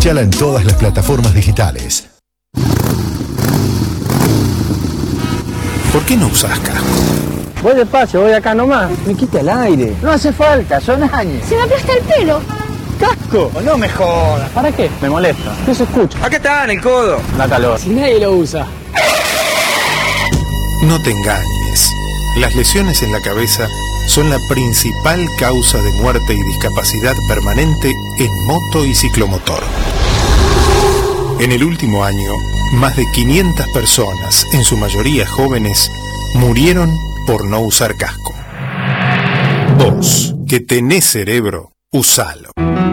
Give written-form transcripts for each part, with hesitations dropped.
Escúchala en todas las plataformas digitales. ¿Por qué no usás casco? Voy despacio, voy acá nomás. Me quita el aire. No hace falta, son años. Se me aplasta el pelo. ¡Casco! No me jodas. ¿Para qué? Me molesta. ¿Qué se escucha? Acá está, en el codo. Da calor. Si nadie lo usa. No te engañes. Las lesiones en la cabeza son la principal causa de muerte y discapacidad permanente en moto y ciclomotor. En el último año, más de 500 personas, en su mayoría jóvenes, murieron por no usar casco. Vos, que tenés cerebro, usalo.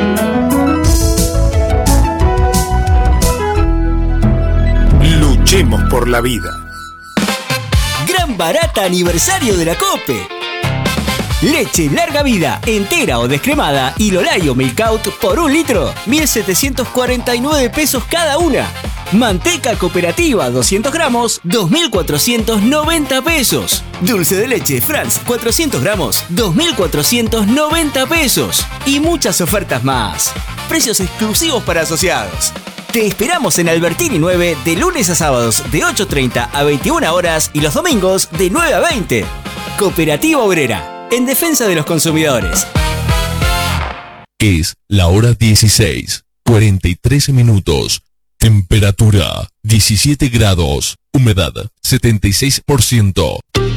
Luchemos por la vida. Gran barata aniversario de la COPE. Leche larga vida, entera o descremada y Lolayo Milk Out por 1 litro, 1.749 pesos cada una. Manteca cooperativa 200 gramos, 2.490 pesos. Dulce de leche France 400 gramos, 2.490 pesos. Y muchas ofertas más. Precios exclusivos para asociados. Te esperamos en Albertini 9 de lunes a sábados de 8:30 a 21 horas y los domingos de 9 a 20. Cooperativa Obrera, en defensa de los consumidores. Es la hora 16, 43 minutos. Temperatura 17 grados. Humedad 76%.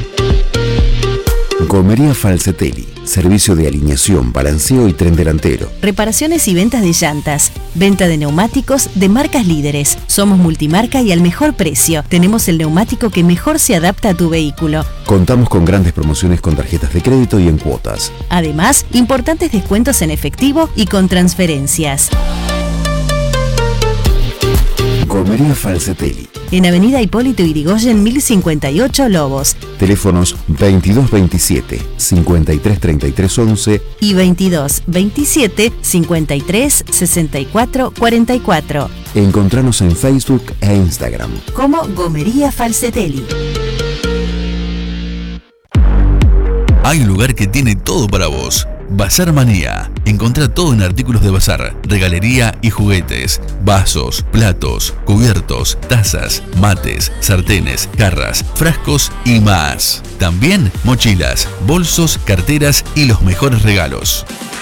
Gomería Falcetelli, servicio de alineación, balanceo y tren delantero. Reparaciones y ventas de llantas, venta de neumáticos de marcas líderes. Somos multimarca y al mejor precio. Tenemos el neumático que mejor se adapta a tu vehículo. Contamos con grandes promociones con tarjetas de crédito y en cuotas. Además, importantes descuentos en efectivo y con transferencias. Gomería Falcetelli. En Avenida Hipólito Yrigoyen 1058 Lobos. Teléfonos 2227 533311 y 2227 53 64 44. Encontranos en Facebook e Instagram como Gomería Falcetelli. Hay un lugar que tiene todo para vos. Bazar Manía. Encontrá todo en artículos de bazar, regalería y juguetes, vasos, platos, cubiertos, tazas, mates, sartenes, jarras, frascos y más. También mochilas, bolsos, carteras y los mejores regalos.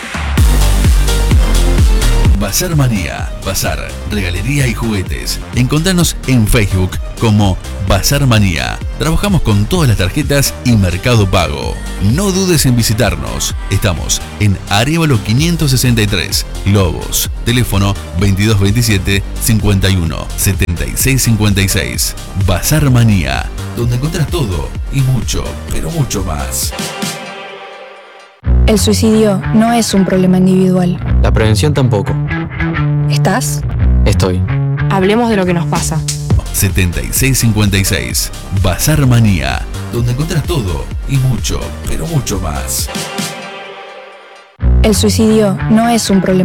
Bazar Manía, bazar, regalería y juguetes. Encontranos en Facebook como Bazar Manía. Trabajamos con todas las tarjetas y Mercado Pago. No dudes en visitarnos. Estamos en Arévalo 563, Lobos. Teléfono 2227 51 76 56. Bazar Manía, donde encontrás todo y mucho, pero mucho más. El suicidio no es un problema individual. La prevención tampoco. ¿Estás? Estoy. Hablemos de lo que nos pasa. 7656. Bazar Manía, donde encontrás todo y mucho, pero mucho más. El suicidio no es un problema